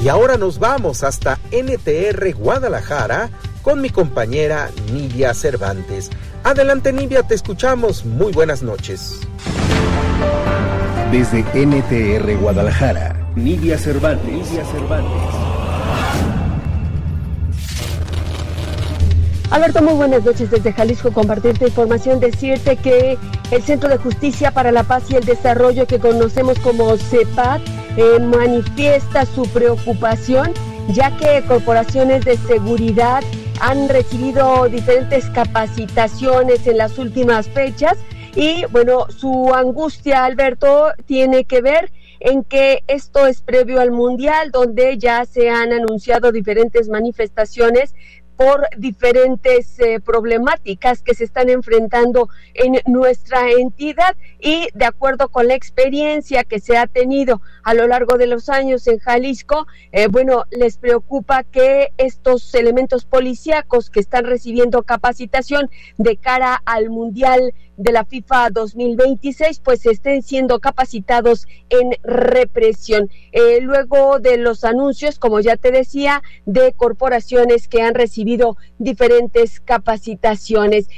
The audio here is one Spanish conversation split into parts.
Y ahora nos vamos hasta NTR Guadalajara con mi compañera Nidia Cervantes. Adelante, Nidia, te escuchamos. Muy buenas noches. Desde NTR Guadalajara, Nidia Cervantes. Alberto, muy buenas noches desde Jalisco. Compartirte información, decirte que el Centro de Justicia para la Paz y el Desarrollo, que conocemos como CEPAD, manifiesta su preocupación, ya que corporaciones de seguridad han recibido diferentes capacitaciones en las últimas fechas y, bueno, su angustia, Alberto, tiene que ver en que esto es previo al Mundial, donde ya se han anunciado diferentes manifestaciones por diferentes problemáticas que se están enfrentando en nuestra entidad, y de acuerdo con la experiencia que se ha tenido a lo largo de los años en Jalisco, les preocupa que estos elementos policíacos que están recibiendo capacitación de cara al Mundial de la FIFA 2026, pues estén siendo capacitados en represión. Luego de los anuncios, como ya te decía, de corporaciones que han recibido diferentes capacitaciones.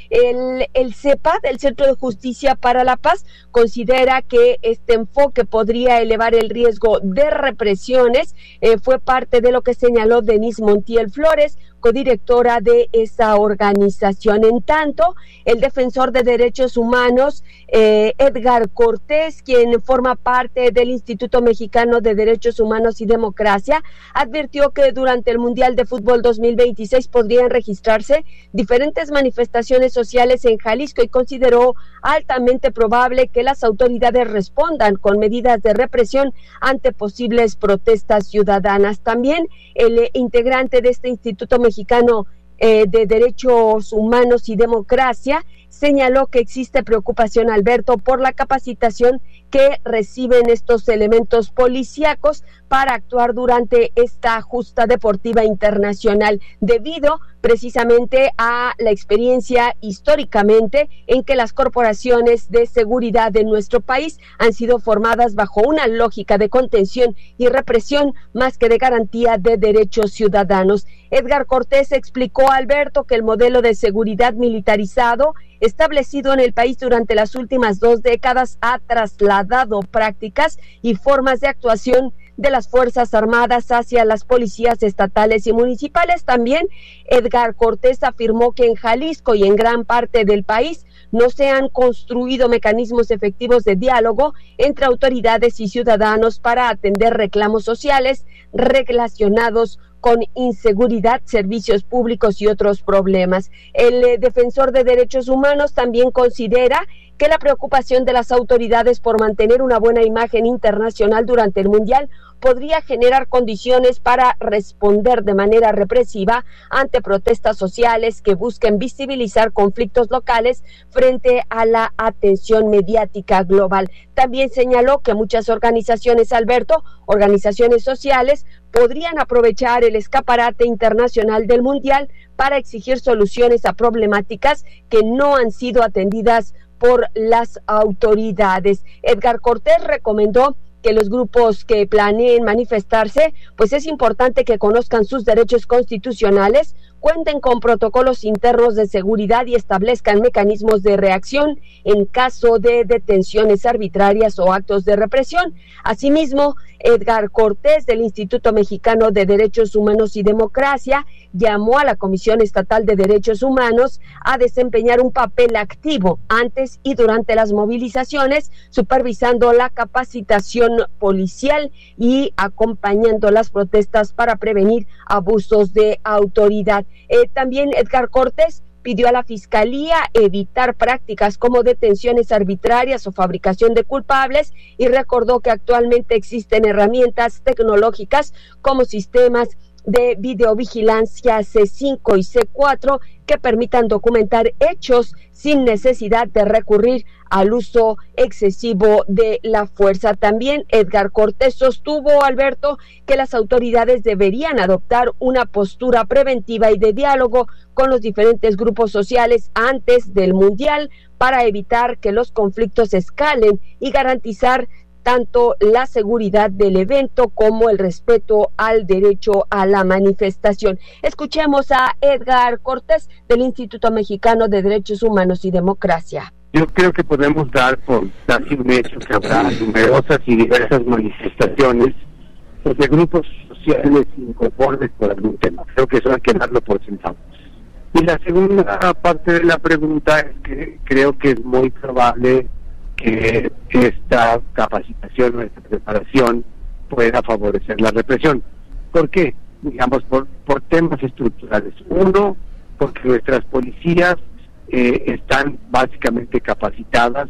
El CEPAD, el Centro de Justicia para la Paz, considera que este enfoque podría elevar el riesgo de represiones. Fue parte de lo que señaló Denise Montiel Flores, codirectora de esa organización. En tanto, el defensor de derechos humanos, Edgar Cortés, quien forma parte del Instituto Mexicano de Derechos Humanos y Democracia, advirtió que durante el Mundial de Fútbol 2026 podrían registrarse diferentes manifestaciones sociales en Jalisco y consideró altamente probable que las autoridades respondan con medidas de represión ante posibles protestas ciudadanas. También el integrante de este Instituto Mexicano de Derechos Humanos y Democracia señaló que existe preocupación, Alberto, por la capacitación que reciben estos elementos policíacos para actuar durante esta justa deportiva internacional, debido precisamente a la experiencia históricamente en que las corporaciones de seguridad de nuestro país han sido formadas bajo una lógica de contención y represión más que de garantía de derechos ciudadanos. Edgar Cortés explicó, Alberto, que el modelo de seguridad militarizado establecido en el país durante las últimas 2 décadas ha trasladado prácticas y formas de actuación de las Fuerzas Armadas hacia las policías estatales y municipales. También Edgar Cortés afirmó que en Jalisco y en gran parte del país no se han construido mecanismos efectivos de diálogo entre autoridades y ciudadanos para atender reclamos sociales relacionados con inseguridad, servicios públicos y otros problemas. El defensor de derechos humanos también considera que la preocupación de las autoridades por mantener una buena imagen internacional durante el Mundial podría generar condiciones para responder de manera represiva ante protestas sociales que busquen visibilizar conflictos locales frente a la atención mediática global. También señaló que muchas organizaciones, Alberto, organizaciones sociales, podrían aprovechar el escaparate internacional del Mundial para exigir soluciones a problemáticas que no han sido atendidas por las autoridades. Edgar Cortés recomendó que los grupos que planeen manifestarse, pues es importante que conozcan sus derechos constitucionales, cuenten con protocolos internos de seguridad y establezcan mecanismos de reacción en caso de detenciones arbitrarias o actos de represión. Asimismo, Edgar Cortés, del Instituto Mexicano de Derechos Humanos y Democracia, llamó a la Comisión Estatal de Derechos Humanos a desempeñar un papel activo antes y durante las movilizaciones, supervisando la capacitación policial y acompañando las protestas para prevenir abusos de autoridad. También Edgar Cortés pidió a la Fiscalía evitar prácticas como detenciones arbitrarias o fabricación de culpables y recordó que actualmente existen herramientas tecnológicas como sistemas de videovigilancia C5 y C4 que permitan documentar hechos sin necesidad de recurrir al uso excesivo de la fuerza. También Edgar Cortés sostuvo, Alberto, que las autoridades deberían adoptar una postura preventiva y de diálogo con los diferentes grupos sociales antes del Mundial para evitar que los conflictos escalen y garantizar tanto la seguridad del evento como el respeto al derecho a la manifestación. Escuchemos a Edgar Cortés del Instituto Mexicano de Derechos Humanos y Democracia. Yo creo que podemos dar por casi un hecho que habrá numerosas y diversas manifestaciones de grupos sociales inconformes por algún tema. Creo que eso hay que darlo por sentado. Y la segunda parte de la pregunta es que creo que es muy probable que esta capacitación o esta preparación pueda favorecer la represión. ¿Por qué? Digamos, por temas estructurales. Uno, porque nuestras policías están básicamente capacitadas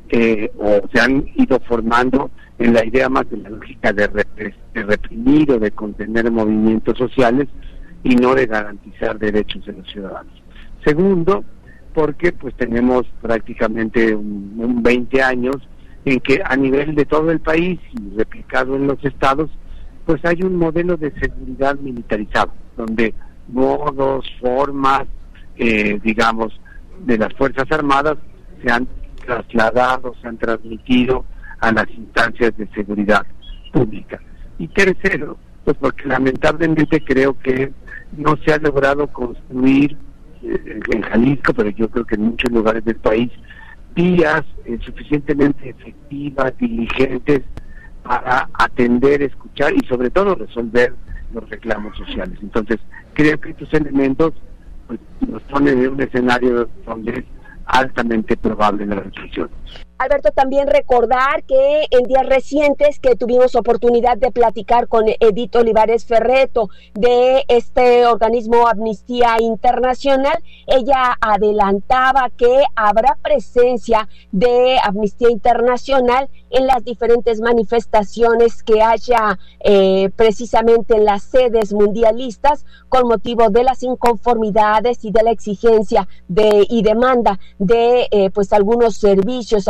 o se han ido formando en la idea más de la lógica de reprimir o de contener movimientos sociales y no de garantizar derechos de los ciudadanos. Segundo, porque pues tenemos prácticamente un 20 años en que a nivel de todo el país y replicado en los estados, pues hay un modelo de seguridad militarizado, donde modos, formas, digamos, de las Fuerzas Armadas se han trasladado, se han transmitido a las instancias de seguridad pública. Y tercero, pues porque lamentablemente creo que no se ha logrado construir en Jalisco, pero yo creo que en muchos lugares del país, vías suficientemente efectivas, diligentes, para atender, escuchar y sobre todo resolver los reclamos sociales. Entonces, creo que estos elementos pues, nos ponen en un escenario donde es altamente probable la represión. Alberto, también recordar que en días recientes que tuvimos oportunidad de platicar con Edith Olivares Ferretto de este organismo Amnistía Internacional, ella adelantaba que habrá presencia de Amnistía Internacional en las diferentes manifestaciones que haya precisamente en las sedes mundialistas con motivo de las inconformidades y de la exigencia y demanda de pues algunos servicios,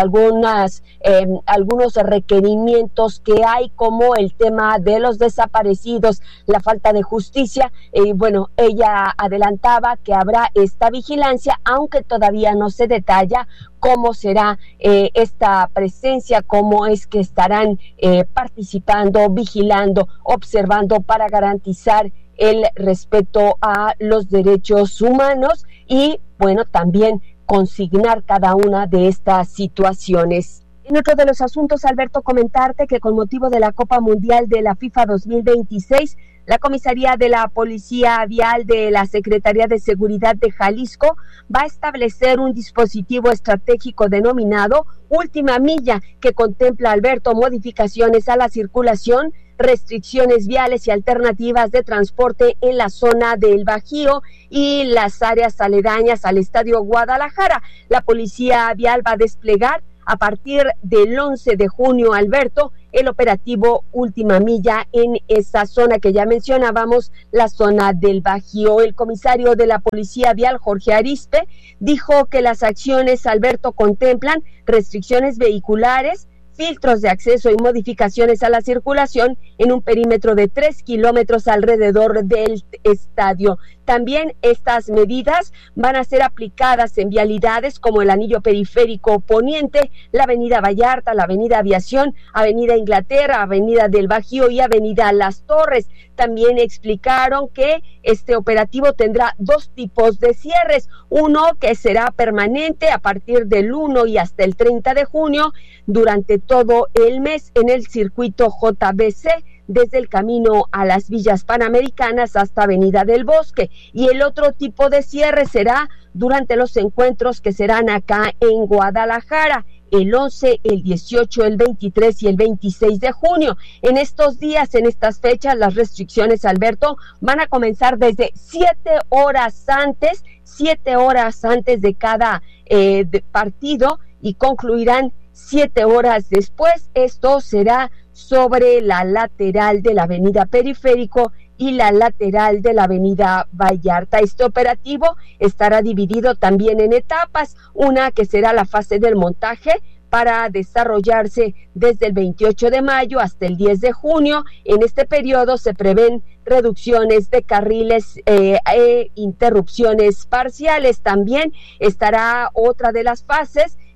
algunos requerimientos que hay, como el tema de los desaparecidos, la falta de justicia. Bueno, ella adelantaba que habrá esta vigilancia, aunque todavía no se detalla cómo será esta presencia, cómo es que estarán participando, vigilando, observando para garantizar el respeto a los derechos humanos y, bueno, también consignar cada una de estas situaciones. En otro de los asuntos, Alberto, comentarte que con motivo de la Copa Mundial de la FIFA 2026, la Comisaría de la Policía Vial de la Secretaría de Seguridad de Jalisco va a establecer un dispositivo estratégico denominado Última Milla, que contempla, Alberto, modificaciones a la circulación, restricciones viales y alternativas de transporte en la zona del Bajío y las áreas aledañas al Estadio Guadalajara. La Policía Vial va a desplegar a partir del 11 de junio, Alberto, el operativo Última Milla en esa zona que ya mencionábamos, la zona del Bajío. El comisario de la Policía Vial, Jorge Arispe, dijo que las acciones, Alberto, contemplan restricciones vehiculares, filtros de acceso y modificaciones a la circulación en un perímetro de 3 kilómetros alrededor del estadio. También estas medidas van a ser aplicadas en vialidades como el anillo periférico poniente, la avenida Vallarta, la avenida Aviación, avenida Inglaterra, avenida del Bajío y avenida Las Torres. También explicaron que este operativo tendrá dos tipos de cierres, uno que será permanente a partir del 1 y hasta el 30 de junio durante todo el mes en el circuito JBC, desde el camino a las Villas Panamericanas hasta Avenida del Bosque, y el otro tipo de cierre será durante los encuentros que serán acá en Guadalajara, el 11, el 18, el 23 y el 26 de junio. En estos días, en estas fechas, las restricciones, Alberto, van a comenzar desde 7 horas antes de cada partido y concluirán 7 horas después. Esto será sobre la lateral de la avenida Periférico y la lateral de la avenida Vallarta. Este operativo estará dividido también en etapas, una que será la fase del montaje para desarrollarse desde el 28 de mayo hasta el 10 de junio. En este periodo se prevén reducciones de carriles e interrupciones parciales. También estará otra de las fases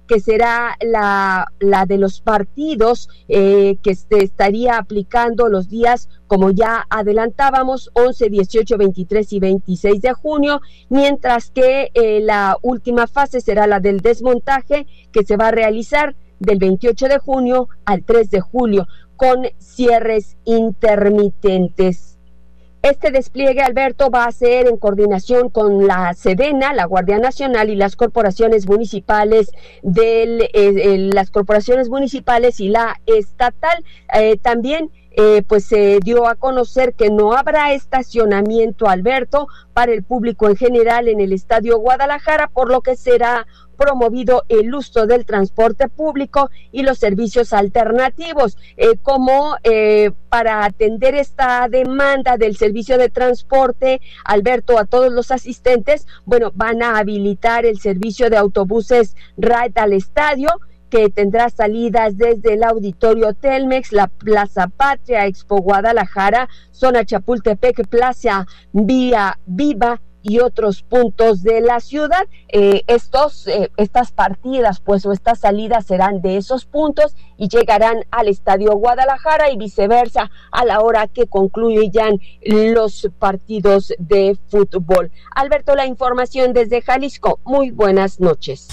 que será la de los partidos que se estaría aplicando los días, como ya adelantábamos, 11, 18, 23 y 26 de junio, mientras que la última fase será la del desmontaje, que se va a realizar del 28 de junio al 3 de julio, con cierres intermitentes. Este despliegue, Alberto, va a ser en coordinación con la Sedena, la Guardia Nacional y las corporaciones municipales las corporaciones municipales y la estatal. También pues se dio a conocer que no habrá estacionamiento, Alberto, para el público en general en el Estadio Guadalajara, por lo que será promovido el uso del transporte público y los servicios alternativos, como para atender esta demanda del servicio de transporte, Alberto, a todos los asistentes. Bueno, van a habilitar el servicio de autobuses Ride al estadio, que tendrá salidas desde el Auditorio Telmex, la Plaza Patria, Expo Guadalajara, Zona Chapultepec, Plaza Vía Viva y otros puntos de la ciudad. Estas partidas, pues, o estas salidas serán de esos puntos y llegarán al Estadio Guadalajara y viceversa a la hora que concluyan los partidos de fútbol. Alberto, la información desde Jalisco. Muy buenas noches.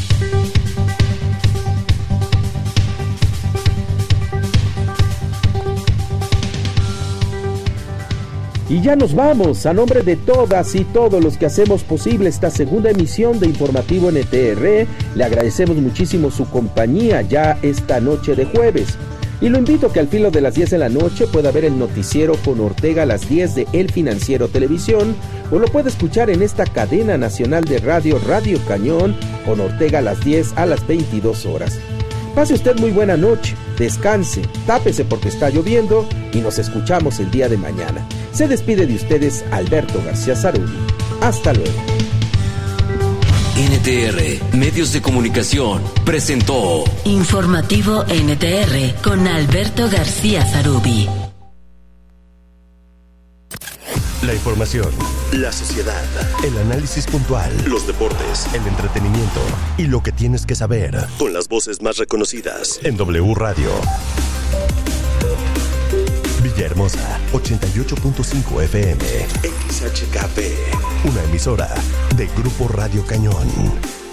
Y ya nos vamos. A nombre de todas y todos los que hacemos posible esta segunda emisión de Informativo NTR, le agradecemos muchísimo su compañía ya esta noche de jueves. Y lo invito a que al filo de las 10 de la noche pueda ver el noticiero con Ortega a las 10 de El Financiero Televisión, o lo puede escuchar en esta cadena nacional de radio, Radio Cañón, con Ortega a las 10 a las 22 horas. Pase usted muy buena noche, descanse, tápese porque está lloviendo y nos escuchamos el día de mañana. Se despide de ustedes Alberto García Zarubi. Hasta luego. NTR Medios de Comunicación presentó Informativo NTR con Alberto García Zarubi. La información, la sociedad, el análisis puntual, los deportes, el entretenimiento y lo que tienes que saber con las voces más reconocidas en W Radio. Villahermosa, 88.5 FM, XHKP, una emisora de Grupo Radio Cañón.